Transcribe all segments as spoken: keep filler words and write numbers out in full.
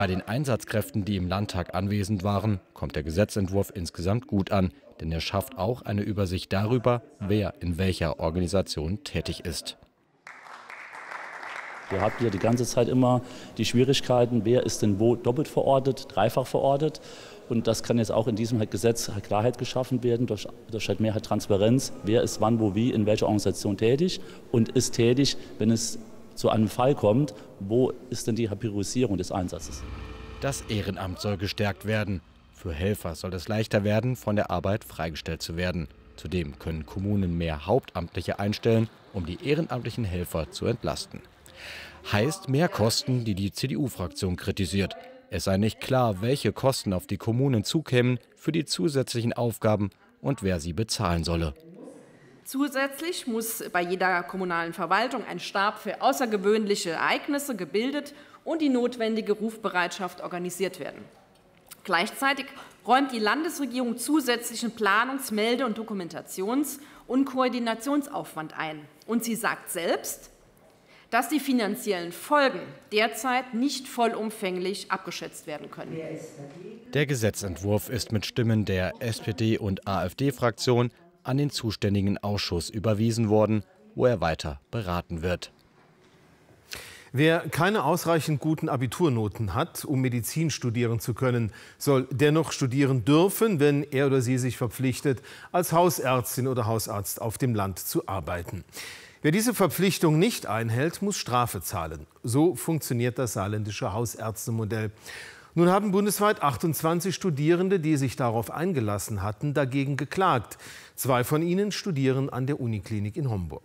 Bei den Einsatzkräften, die im Landtag anwesend waren, kommt der Gesetzentwurf insgesamt gut an, denn er schafft auch eine Übersicht darüber, wer in welcher Organisation tätig ist. Wir hatten ja die ganze Zeit immer die Schwierigkeiten, wer ist denn wo doppelt verortet, dreifach verortet. Und das kann jetzt auch in diesem Gesetz Klarheit geschaffen werden, durch, durch halt mehr Transparenz, wer ist wann, wo, wie, in welcher Organisation tätig und ist tätig, wenn es zu einem Fall kommt, wo ist denn die Priorisierung des Einsatzes. Das Ehrenamt soll gestärkt werden. Für Helfer soll es leichter werden, von der Arbeit freigestellt zu werden. Zudem können Kommunen mehr Hauptamtliche einstellen, um die ehrenamtlichen Helfer zu entlasten. Heißt mehr Kosten, die die C D U-Fraktion kritisiert. Es sei nicht klar, welche Kosten auf die Kommunen zukämen für die zusätzlichen Aufgaben und wer sie bezahlen solle. Zusätzlich muss bei jeder kommunalen Verwaltung ein Stab für außergewöhnliche Ereignisse gebildet und die notwendige Rufbereitschaft organisiert werden. Gleichzeitig räumt die Landesregierung zusätzlichen Planungs-, Melde- und Dokumentations- und Koordinationsaufwand ein. Und sie sagt selbst, dass die finanziellen Folgen derzeit nicht vollumfänglich abgeschätzt werden können. Der Gesetzentwurf ist mit Stimmen der S P D- und AfD-Fraktion an den zuständigen Ausschuss überwiesen worden, wo er weiter beraten wird. Wer keine ausreichend guten Abiturnoten hat, um Medizin studieren zu können, soll dennoch studieren dürfen, wenn er oder sie sich verpflichtet, als Hausärztin oder Hausarzt auf dem Land zu arbeiten. Wer diese Verpflichtung nicht einhält, muss Strafe zahlen. So funktioniert das saarländische Hausärztemodell. Nun haben bundesweit achtundzwanzig Studierende, die sich darauf eingelassen hatten, dagegen geklagt. Zwei von ihnen studieren an der Uniklinik in Homburg.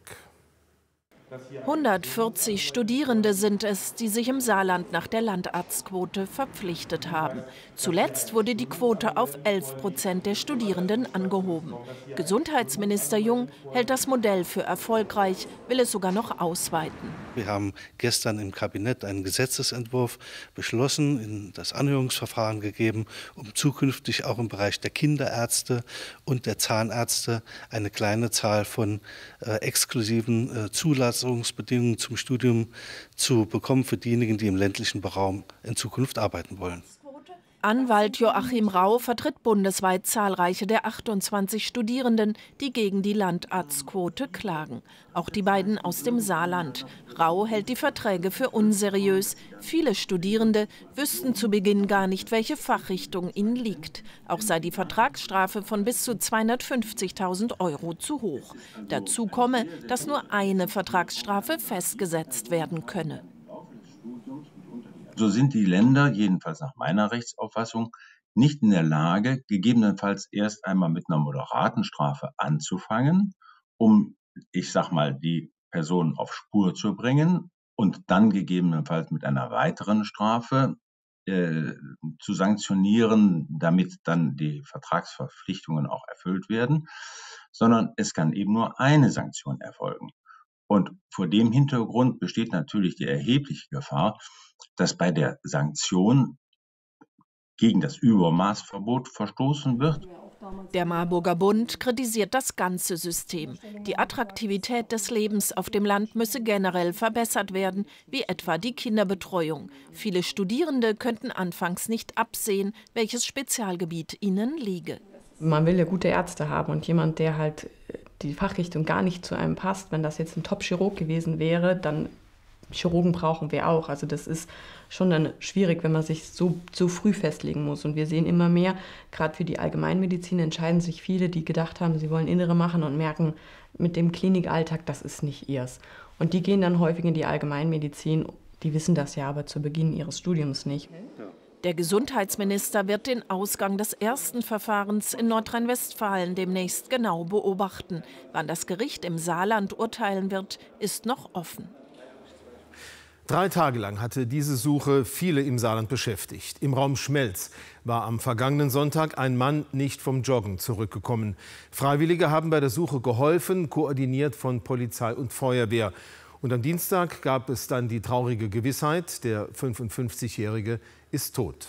hundertvierzig Studierende sind es, die sich im Saarland nach der Landarztquote verpflichtet haben. Zuletzt wurde die Quote auf elf Prozent der Studierenden angehoben. Gesundheitsminister Jung hält das Modell für erfolgreich, will es sogar noch ausweiten. Wir haben gestern im Kabinett einen Gesetzesentwurf beschlossen, in das Anhörungsverfahren gegeben, um zukünftig auch im Bereich der Kinderärzte und der Zahnärzte eine kleine Zahl von äh, exklusiven äh, Zulassungsbedingungen zum Studium zu bekommen für diejenigen, die im ländlichen Raum in Zukunft arbeiten wollen. Anwalt Joachim Rau vertritt bundesweit zahlreiche der achtundzwanzig Studierenden, die gegen die Landarztquote klagen. Auch die beiden aus dem Saarland. Rau hält die Verträge für unseriös. Viele Studierende wüssten zu Beginn gar nicht, welche Fachrichtung ihnen liegt. Auch sei die Vertragsstrafe von bis zu zweihundertfünfzigtausend Euro zu hoch. Dazu komme, dass nur eine Vertragsstrafe festgesetzt werden könne. So sind die Länder, jedenfalls nach meiner Rechtsauffassung, nicht in der Lage, gegebenenfalls erst einmal mit einer moderaten Strafe anzufangen, um, ich sag mal, die Person auf Spur zu bringen und dann gegebenenfalls mit einer weiteren Strafe äh, zu sanktionieren, damit dann die Vertragsverpflichtungen auch erfüllt werden, sondern es kann eben nur eine Sanktion erfolgen. Und vor dem Hintergrund besteht natürlich die erhebliche Gefahr, dass bei der Sanktion gegen das Übermaßverbot verstoßen wird. Der Marburger Bund kritisiert das ganze System. Die Attraktivität des Lebens auf dem Land müsse generell verbessert werden, wie etwa die Kinderbetreuung. Viele Studierende könnten anfangs nicht absehen, welches Spezialgebiet ihnen liege. Man will ja gute Ärzte haben und jemand, der halt die Fachrichtung gar nicht zu einem passt, wenn das jetzt ein Top-Chirurg gewesen wäre, dann Chirurgen brauchen wir auch. Also das ist schon dann schwierig, wenn man sich so, so früh festlegen muss. Und wir sehen immer mehr, gerade für die Allgemeinmedizin entscheiden sich viele, die gedacht haben, sie wollen Innere machen und merken, mit dem Klinikalltag, das ist nicht ihrs. Und die gehen dann häufig in die Allgemeinmedizin, die wissen das ja aber zu Beginn ihres Studiums nicht. Der Gesundheitsminister wird den Ausgang des ersten Verfahrens in Nordrhein-Westfalen demnächst genau beobachten. Wann das Gericht im Saarland urteilen wird, ist noch offen. Drei Tage lang hatte diese Suche viele im Saarland beschäftigt. Im Raum Schmelz war am vergangenen Sonntag ein Mann nicht vom Joggen zurückgekommen. Freiwillige haben bei der Suche geholfen, koordiniert von Polizei und Feuerwehr. Und am Dienstag gab es dann die traurige Gewissheit, der fünfundfünfzigjährige ist tot.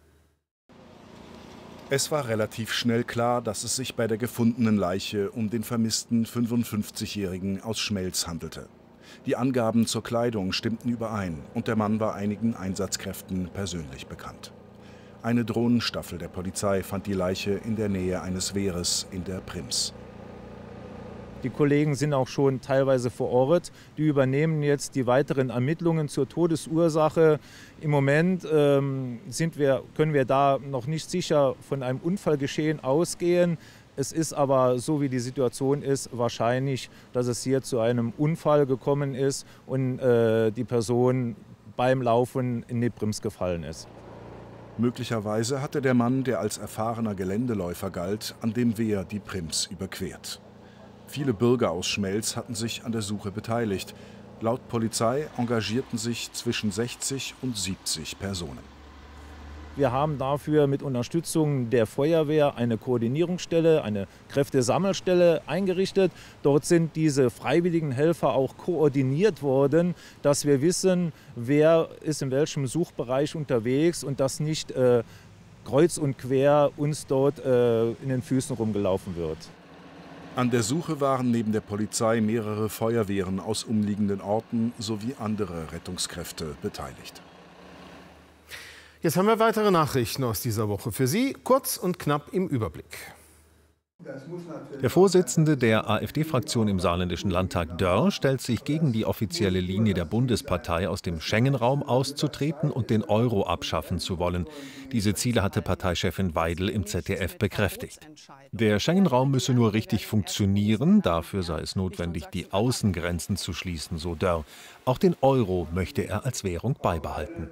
Es war relativ schnell klar, dass es sich bei der gefundenen Leiche um den vermissten fünfundfünfzigjährigen aus Schmelz handelte. Die Angaben zur Kleidung stimmten überein und der Mann war einigen Einsatzkräften persönlich bekannt. Eine Drohnenstaffel der Polizei fand die Leiche in der Nähe eines Wehres in der Prims. Die Kollegen sind auch schon teilweise vor Ort. Die übernehmen jetzt die weiteren Ermittlungen zur Todesursache. Im Moment ähm, sind wir, können wir da noch nicht sicher von einem Unfallgeschehen ausgehen. Es ist aber, so wie die Situation ist, wahrscheinlich, dass es hier zu einem Unfall gekommen ist und äh, die Person beim Laufen in die Prims gefallen ist. Möglicherweise hatte der Mann, der als erfahrener Geländeläufer galt, an dem Wehr die Prims überquert. Viele Bürger aus Schmelz hatten sich an der Suche beteiligt. Laut Polizei engagierten sich zwischen sechzig und siebzig Personen. Wir haben dafür mit Unterstützung der Feuerwehr eine Koordinierungsstelle, eine Kräftesammelstelle eingerichtet. Dort sind diese freiwilligen Helfer auch koordiniert worden, dass wir wissen, wer ist in welchem Suchbereich unterwegs und dass nicht äh, kreuz und quer uns dort äh, in den Füßen rumgelaufen wird. An der Suche waren neben der Polizei mehrere Feuerwehren aus umliegenden Orten sowie andere Rettungskräfte beteiligt. Jetzt haben wir weitere Nachrichten aus dieser Woche für Sie, kurz und knapp im Überblick. Der Vorsitzende der AfD-Fraktion im saarländischen Landtag, Dörr, stellt sich gegen die offizielle Linie der Bundespartei, aus dem Schengen-Raum auszutreten und den Euro abschaffen zu wollen. Diese Ziele hatte Parteichefin Weidel im Z D F bekräftigt. Der Schengen-Raum müsse nur richtig funktionieren, dafür sei es notwendig, die Außengrenzen zu schließen, so Dörr. Auch den Euro möchte er als Währung beibehalten.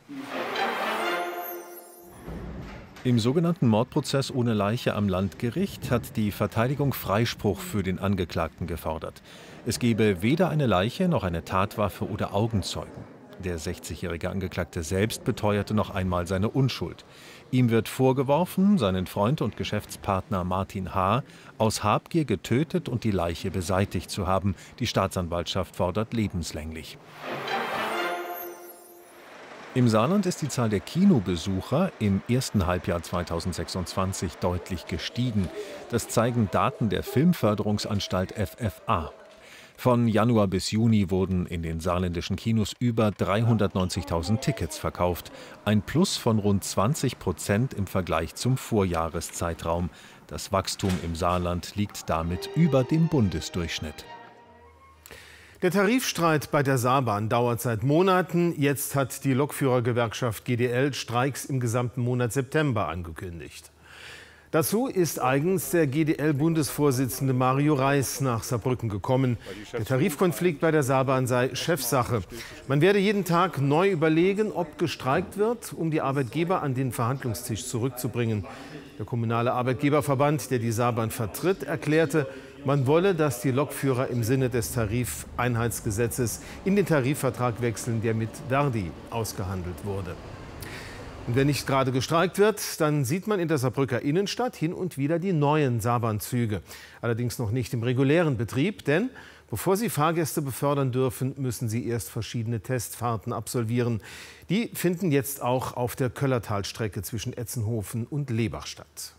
Im sogenannten Mordprozess ohne Leiche am Landgericht hat die Verteidigung Freispruch für den Angeklagten gefordert. Es gebe weder eine Leiche noch eine Tatwaffe oder Augenzeugen. Der sechzigjährige Angeklagte selbst beteuerte noch einmal seine Unschuld. Ihm wird vorgeworfen, seinen Freund und Geschäftspartner Martin H. aus Habgier getötet und die Leiche beseitigt zu haben. Die Staatsanwaltschaft fordert lebenslänglich. Im Saarland ist die Zahl der Kinobesucher im ersten Halbjahr zweitausendsechsundzwanzig deutlich gestiegen. Das zeigen Daten der Filmförderungsanstalt F F A. Von Januar bis Juni wurden in den saarländischen Kinos über dreihundertneunzigtausend Tickets verkauft. Ein Plus von rund zwanzig Prozent im Vergleich zum Vorjahreszeitraum. Das Wachstum im Saarland liegt damit über dem Bundesdurchschnitt. Der Tarifstreit bei der Saarbahn dauert seit Monaten. Jetzt hat die Lokführergewerkschaft G D L Streiks im gesamten Monat September angekündigt. Dazu ist eigens der G D L-Bundesvorsitzende Mario Reis nach Saarbrücken gekommen. Der Tarifkonflikt bei der Saarbahn sei Chefsache. Man werde jeden Tag neu überlegen, ob gestreikt wird, um die Arbeitgeber an den Verhandlungstisch zurückzubringen. Der kommunale Arbeitgeberverband, der die Saarbahn vertritt, erklärte, man wolle, dass die Lokführer im Sinne des Tarifeinheitsgesetzes in den Tarifvertrag wechseln, der mit Verdi ausgehandelt wurde. Und wenn nicht gerade gestreikt wird, dann sieht man in der Saarbrücker Innenstadt hin und wieder die neuen Saarbahn-Züge. Allerdings noch nicht im regulären Betrieb, denn bevor sie Fahrgäste befördern dürfen, müssen sie erst verschiedene Testfahrten absolvieren. Die finden jetzt auch auf der Köllertalstrecke zwischen Etzenhofen und Lebach statt.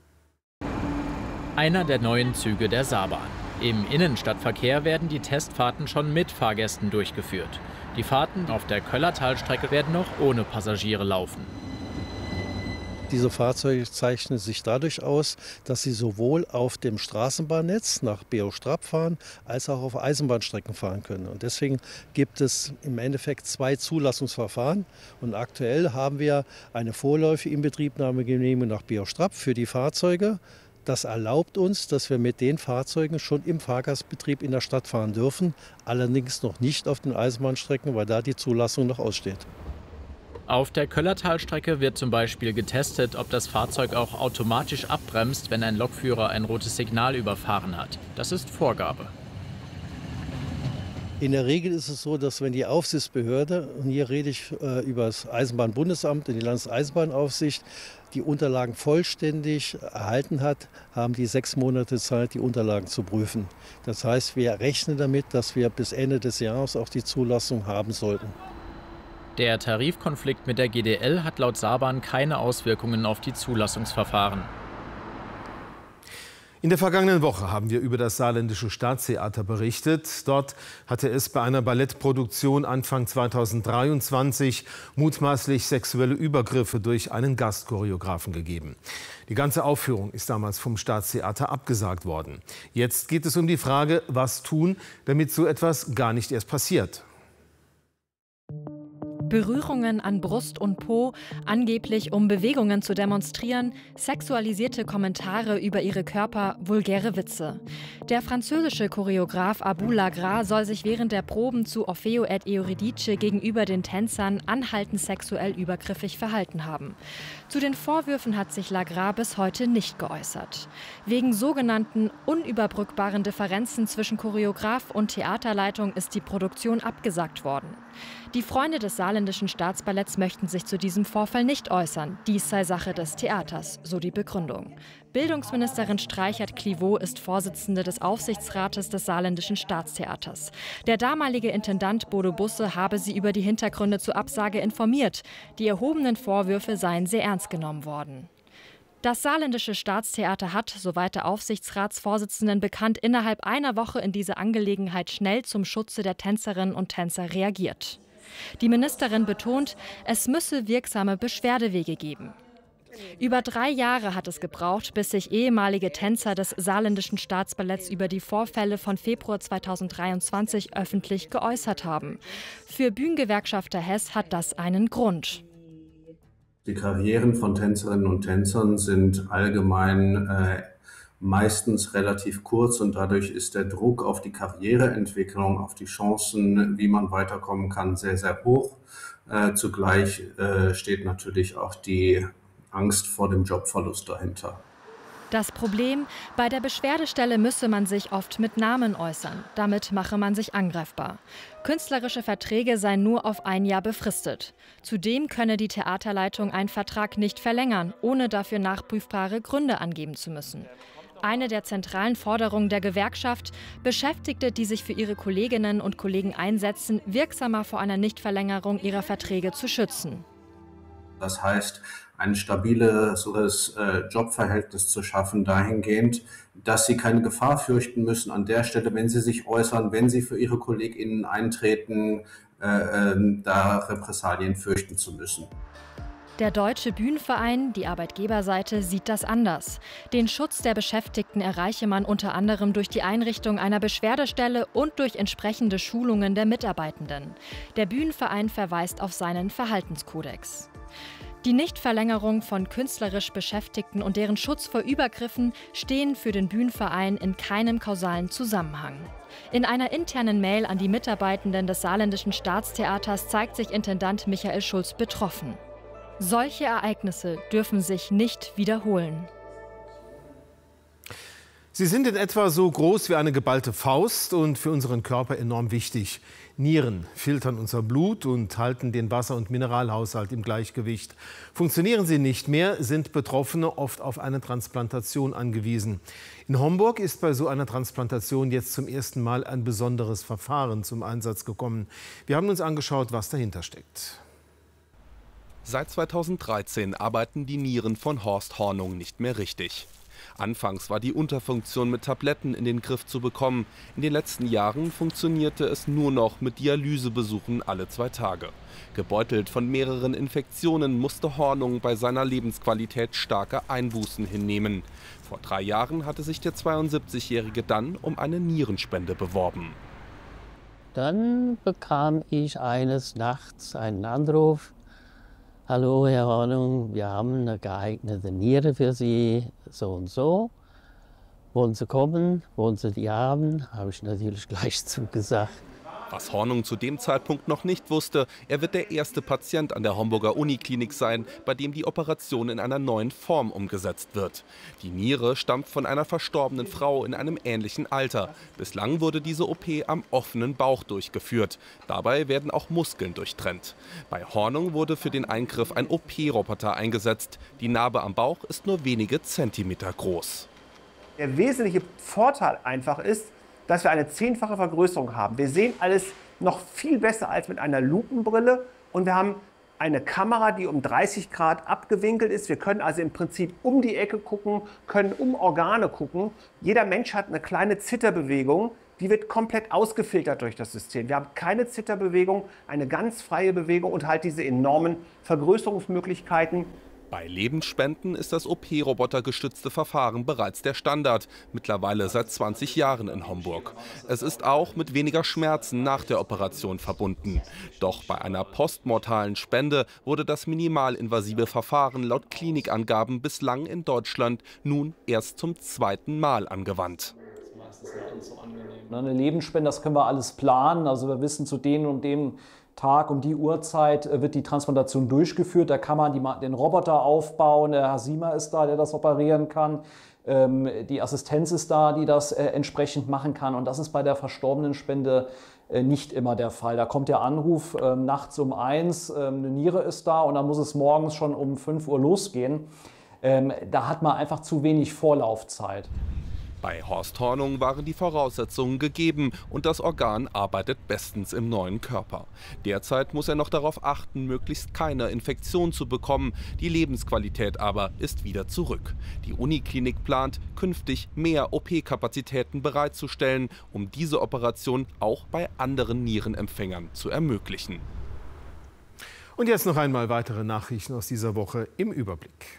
Einer der neuen Züge der Saarbahn. Im Innenstadtverkehr werden die Testfahrten schon mit Fahrgästen durchgeführt. Die Fahrten auf der Köllertalstrecke werden noch ohne Passagiere laufen. Diese Fahrzeuge zeichnen sich dadurch aus, dass sie sowohl auf dem Straßenbahnnetz nach Beostrap fahren, als auch auf Eisenbahnstrecken fahren können. Und deswegen gibt es im Endeffekt zwei Zulassungsverfahren. Und aktuell haben wir eine vorläufige Inbetriebnahmegenehmigung nach Beostrap für die Fahrzeuge. Das erlaubt uns, dass wir mit den Fahrzeugen schon im Fahrgastbetrieb in der Stadt fahren dürfen, allerdings noch nicht auf den Eisenbahnstrecken, weil da die Zulassung noch aussteht. Auf der Köllertalstrecke wird zum Beispiel getestet, ob das Fahrzeug auch automatisch abbremst, wenn ein Lokführer ein rotes Signal überfahren hat. Das ist Vorgabe. In der Regel ist es so, dass wenn die Aufsichtsbehörde, und hier rede ich äh, über das Eisenbahnbundesamt und die Landeseisenbahnaufsicht, die Unterlagen vollständig erhalten hat, haben die sechs Monate Zeit, die Unterlagen zu prüfen. Das heißt, wir rechnen damit, dass wir bis Ende des Jahres auch die Zulassung haben sollten. Der Tarifkonflikt mit der G D L hat laut Saarbahn keine Auswirkungen auf die Zulassungsverfahren. In der vergangenen Woche haben wir über das Saarländische Staatstheater berichtet. Dort hatte es bei einer Ballettproduktion Anfang zweitausenddreiundzwanzig mutmaßlich sexuelle Übergriffe durch einen Gastchoreografen gegeben. Die ganze Aufführung ist damals vom Staatstheater abgesagt worden. Jetzt geht es um die Frage, was tun, damit so etwas gar nicht erst passiert. Berührungen an Brust und Po, angeblich um Bewegungen zu demonstrieren, sexualisierte Kommentare über ihre Körper, vulgäre Witze. Der französische Choreograf Abou Lagra soll sich während der Proben zu Orfeo et Euridice gegenüber den Tänzern anhaltend sexuell übergriffig verhalten haben. Zu den Vorwürfen hat sich Lagra bis heute nicht geäußert. Wegen sogenannten unüberbrückbaren Differenzen zwischen Choreograf und Theaterleitung ist die Produktion abgesagt worden. Die Freunde des Saarländischen Staatsballetts möchten sich zu diesem Vorfall nicht äußern. Dies sei Sache des Theaters, so die Begründung. Bildungsministerin Streichert-Clivaux ist Vorsitzende des Aufsichtsrates des Saarländischen Staatstheaters. Der damalige Intendant Bodo Busse habe sie über die Hintergründe zur Absage informiert. Die erhobenen Vorwürfe seien sehr ernst genommen worden. Das Saarländische Staatstheater hat, soweit der Aufsichtsratsvorsitzenden bekannt, innerhalb einer Woche in diese Angelegenheit schnell zum Schutze der Tänzerinnen und Tänzer reagiert. Die Ministerin betont, es müsse wirksame Beschwerdewege geben. Über drei Jahre hat es gebraucht, bis sich ehemalige Tänzer des Saarländischen Staatsballetts über die Vorfälle von Februar zweitausenddreiundzwanzig öffentlich geäußert haben. Für Bühnengewerkschafter Hess hat das einen Grund. Die Karrieren von Tänzerinnen und Tänzern sind allgemein äh, meistens relativ kurz und dadurch ist der Druck auf die Karriereentwicklung, auf die Chancen, wie man weiterkommen kann, sehr, sehr hoch. Äh, zugleich äh, steht natürlich auch die Angst vor dem Jobverlust dahinter. Das Problem, bei der Beschwerdestelle müsse man sich oft mit Namen äußern. Damit mache man sich angreifbar. Künstlerische Verträge seien nur auf ein Jahr befristet. Zudem könne die Theaterleitung einen Vertrag nicht verlängern, ohne dafür nachprüfbare Gründe angeben zu müssen. Eine der zentralen Forderungen der Gewerkschaft, Beschäftigte, die sich für ihre Kolleginnen und Kollegen einsetzen, wirksamer vor einer Nichtverlängerung ihrer Verträge zu schützen. Das heißt, ein stabiles äh, Jobverhältnis zu schaffen, dahingehend, dass sie keine Gefahr fürchten müssen an der Stelle, wenn sie sich äußern, wenn sie für ihre KollegInnen eintreten, äh, äh, da Repressalien fürchten zu müssen. Der Deutsche Bühnenverein, die Arbeitgeberseite, sieht das anders. Den Schutz der Beschäftigten erreiche man unter anderem durch die Einrichtung einer Beschwerdestelle und durch entsprechende Schulungen der Mitarbeitenden. Der Bühnenverein verweist auf seinen Verhaltenskodex. Die Nichtverlängerung von künstlerisch Beschäftigten und deren Schutz vor Übergriffen stehen für den Bühnenverein in keinem kausalen Zusammenhang. In einer internen Mail an die Mitarbeitenden des Saarländischen Staatstheaters zeigt sich Intendant Michael Schulz betroffen. Solche Ereignisse dürfen sich nicht wiederholen. Sie sind in etwa so groß wie eine geballte Faust und für unseren Körper enorm wichtig. Nieren filtern unser Blut und halten den Wasser- und Mineralhaushalt im Gleichgewicht. Funktionieren sie nicht mehr, sind Betroffene oft auf eine Transplantation angewiesen. In Homburg ist bei so einer Transplantation jetzt zum ersten Mal ein besonderes Verfahren zum Einsatz gekommen. Wir haben uns angeschaut, was dahinter steckt. Seit zweitausenddreizehn arbeiten die Nieren von Horst Hornung nicht mehr richtig. Anfangs war die Unterfunktion mit Tabletten in den Griff zu bekommen. In den letzten Jahren funktionierte es nur noch mit Dialysebesuchen alle zwei Tage. Gebeutelt von mehreren Infektionen musste Hornung bei seiner Lebensqualität starke Einbußen hinnehmen. Vor drei Jahren hatte sich der zweiundsiebzigjährige dann um eine Nierenspende beworben. Dann bekam ich eines Nachts einen Anruf. Hallo, Herr Hornung, wir haben eine geeignete Niere für Sie, so und so. Wollen Sie kommen? Wollen Sie die haben? Habe ich natürlich gleich zugesagt. Was Hornung zu dem Zeitpunkt noch nicht wusste, er wird der erste Patient an der Homburger Uniklinik sein, bei dem die Operation in einer neuen Form umgesetzt wird. Die Niere stammt von einer verstorbenen Frau in einem ähnlichen Alter. Bislang wurde diese O P am offenen Bauch durchgeführt. Dabei werden auch Muskeln durchtrennt. Bei Hornung wurde für den Eingriff ein O P-Roboter eingesetzt. Die Narbe am Bauch ist nur wenige Zentimeter groß. Der wesentliche Vorteil einfach ist, dass wir eine zehnfache Vergrößerung haben. Wir sehen alles noch viel besser als mit einer Lupenbrille und wir haben eine Kamera, die um dreißig Grad abgewinkelt ist. Wir können also im Prinzip um die Ecke gucken, können um Organe gucken. Jeder Mensch hat eine kleine Zitterbewegung, die wird komplett ausgefiltert durch das System. Wir haben keine Zitterbewegung, eine ganz freie Bewegung und halt diese enormen Vergrößerungsmöglichkeiten. Bei Lebensspenden ist das O P-Roboter-gestützte Verfahren bereits der Standard, mittlerweile seit zwanzig Jahren in Homburg. Es ist auch mit weniger Schmerzen nach der Operation verbunden. Doch bei einer postmortalen Spende wurde das minimalinvasive Verfahren laut Klinikangaben bislang in Deutschland nun erst zum zweiten Mal angewandt. Eine Lebensspende, das können wir alles planen. Also wir wissen, zu dem und dem Tag um die Uhrzeit wird die Transplantation durchgeführt. Da kann man die, den Roboter aufbauen. Der Herr Siemer ist da, der das operieren kann. Ähm, die Assistenz ist da, die das äh, entsprechend machen kann. Und das ist bei der verstorbenen Spende äh, nicht immer der Fall. Da kommt der Anruf äh, nachts um eins, äh, eine Niere ist da und dann muss es morgens schon um fünf Uhr losgehen. Ähm, da hat man einfach zu wenig Vorlaufzeit. Bei Horst Hornung waren die Voraussetzungen gegeben und das Organ arbeitet bestens im neuen Körper. Derzeit muss er noch darauf achten, möglichst keine Infektion zu bekommen. Die Lebensqualität aber ist wieder zurück. Die Uniklinik plant, künftig mehr O P-Kapazitäten bereitzustellen, um diese Operation auch bei anderen Nierenempfängern zu ermöglichen. Und jetzt noch einmal weitere Nachrichten aus dieser Woche im Überblick.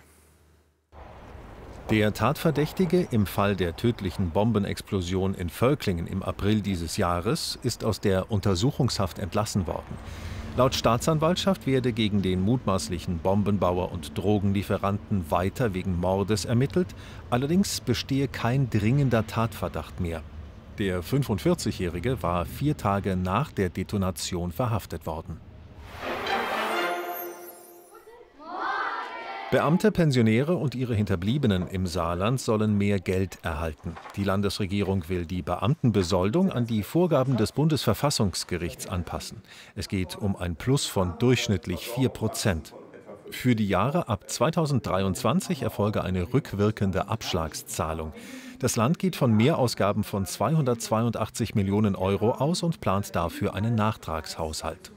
Der Tatverdächtige im Fall der tödlichen Bombenexplosion in Völklingen im April dieses Jahres ist aus der Untersuchungshaft entlassen worden. Laut Staatsanwaltschaft werde gegen den mutmaßlichen Bombenbauer und Drogenlieferanten weiter wegen Mordes ermittelt, allerdings bestehe kein dringender Tatverdacht mehr. Der fünfundvierzigjährige war vier Tage nach der Detonation verhaftet worden. Beamte, Pensionäre und ihre Hinterbliebenen im Saarland sollen mehr Geld erhalten. Die Landesregierung will die Beamtenbesoldung an die Vorgaben des Bundesverfassungsgerichts anpassen. Es geht um ein Plus von durchschnittlich vier Prozent. Für die Jahre ab zweitausenddreiundzwanzig erfolge eine rückwirkende Abschlagszahlung. Das Land geht von Mehrausgaben von zweihundertzweiundachtzig Millionen Euro aus und plant dafür einen Nachtragshaushalt.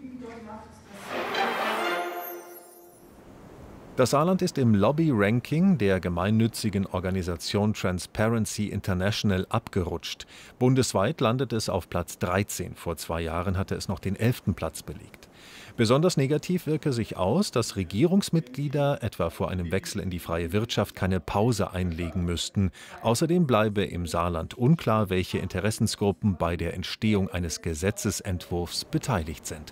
Das Saarland ist im Lobby-Ranking der gemeinnützigen Organisation Transparency International abgerutscht. Bundesweit landet es auf Platz dreizehn. Vor zwei Jahren hatte es noch den elften Platz belegt. Besonders negativ wirke sich aus, dass Regierungsmitglieder etwa vor einem Wechsel in die freie Wirtschaft keine Pause einlegen müssten. Außerdem bleibe im Saarland unklar, welche Interessensgruppen bei der Entstehung eines Gesetzesentwurfs beteiligt sind.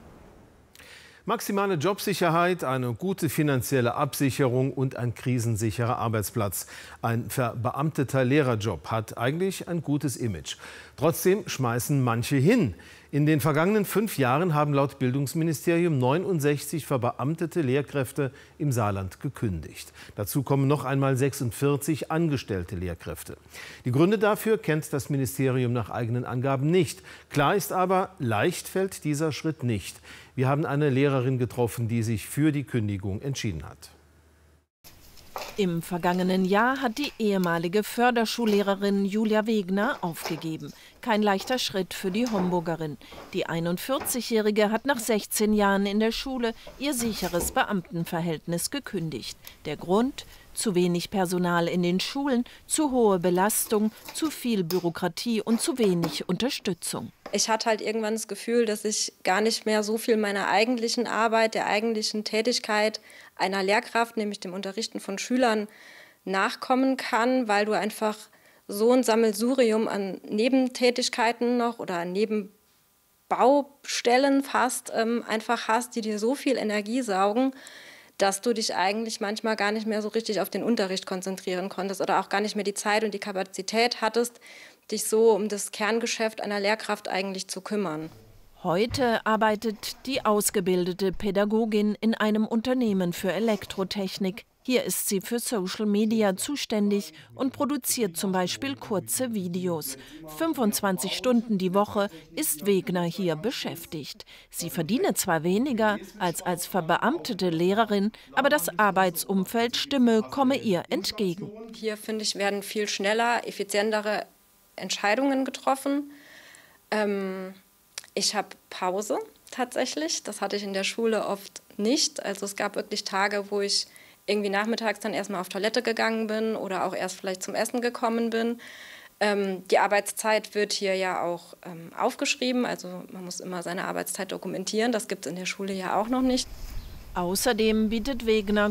Maximale Jobsicherheit, eine gute finanzielle Absicherung und ein krisensicherer Arbeitsplatz. Ein verbeamteter Lehrerjob hat eigentlich ein gutes Image. Trotzdem schmeißen manche hin. In den vergangenen fünf Jahren haben laut Bildungsministerium neunundsechzig verbeamtete Lehrkräfte im Saarland gekündigt. Dazu kommen noch einmal sechsundvierzig angestellte Lehrkräfte. Die Gründe dafür kennt das Ministerium nach eigenen Angaben nicht. Klar ist aber, leicht fällt dieser Schritt nicht. Wir haben eine Lehrerin getroffen, die sich für die Kündigung entschieden hat. Im vergangenen Jahr hat die ehemalige Förderschullehrerin Julia Wegner aufgegeben. Kein leichter Schritt für die Homburgerin. Die einundvierzigjährige hat nach sechzehn Jahren in der Schule ihr sicheres Beamtenverhältnis gekündigt. Der Grund? Zu wenig Personal in den Schulen, zu hohe Belastung, zu viel Bürokratie und zu wenig Unterstützung. Ich hatte halt irgendwann das Gefühl, dass ich gar nicht mehr so viel meiner eigentlichen Arbeit, der eigentlichen Tätigkeit einer Lehrkraft, nämlich dem Unterrichten von Schülern, nachkommen kann, weil du einfach so ein Sammelsurium an Nebentätigkeiten noch oder an Nebenbaustellen fast ähm, einfach hast, die dir so viel Energie saugen, dass du dich eigentlich manchmal gar nicht mehr so richtig auf den Unterricht konzentrieren konntest oder auch gar nicht mehr die Zeit und die Kapazität hattest, dich so um das Kerngeschäft einer Lehrkraft eigentlich zu kümmern. Heute arbeitet die ausgebildete Pädagogin in einem Unternehmen für Elektrotechnik. Hier ist sie für Social Media zuständig und produziert zum Beispiel kurze Videos. fünfundzwanzig Stunden die Woche ist Wegner hier beschäftigt. Sie verdiene zwar weniger als als verbeamtete Lehrerin, aber das Arbeitsumfeld stimme, komme ihr entgegen. Hier, finde ich, werden viel schneller, effizientere Entscheidungen getroffen. Ähm, ich habe Pause. tatsächlich. Das hatte ich in der Schule oft nicht. Also es gab wirklich Tage, wo ich irgendwie nachmittags dann erstmal auf Toilette gegangen bin oder auch erst vielleicht zum Essen gekommen bin. Ähm, die Arbeitszeit wird hier ja auch ähm, aufgeschrieben. Also man muss immer seine Arbeitszeit dokumentieren. Das gibt es in der Schule ja auch noch nicht. Außerdem bietet Wegener